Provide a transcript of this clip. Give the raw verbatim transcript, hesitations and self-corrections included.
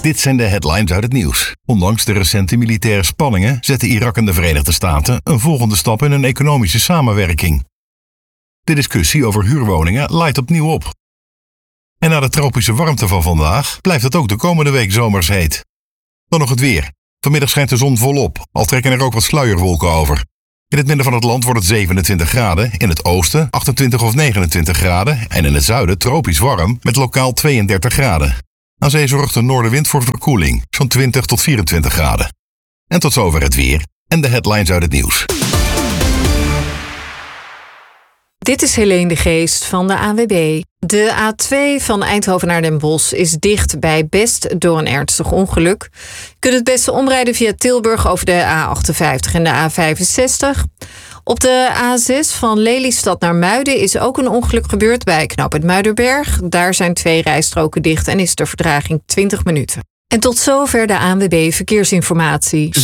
Dit zijn de headlines uit het nieuws. Ondanks de recente militaire spanningen zetten Irak en de Verenigde Staten een volgende stap in een economische samenwerking. De discussie over huurwoningen leidt opnieuw op. En na de tropische warmte van vandaag blijft het ook de komende week zomers heet. Dan nog het weer. Vanmiddag schijnt de zon volop, al trekken er ook wat sluierwolken over. In het midden van het land wordt het zevenentwintig graden, in het oosten achtentwintig of negenentwintig graden en in het zuiden tropisch warm met lokaal tweeëndertig graden. Aan zee zorgt de noordenwind voor verkoeling, zo'n twintig tot vierentwintig graden. En tot zover het weer en de headlines uit het nieuws. Dit is Helene de Geest van de A N W B. De A twee van Eindhoven naar Den Bosch is dicht bij Best door een ernstig ongeluk. Je kunt het beste omrijden via Tilburg over de A achtenvijftig en de A vijfenzestig. Op de A zes van Lelystad naar Muiden is ook een ongeluk gebeurd bij knooppunt Muiderberg. Daar zijn twee rijstroken dicht en is de vertraging twintig minuten. En tot zover de A N W B Verkeersinformatie.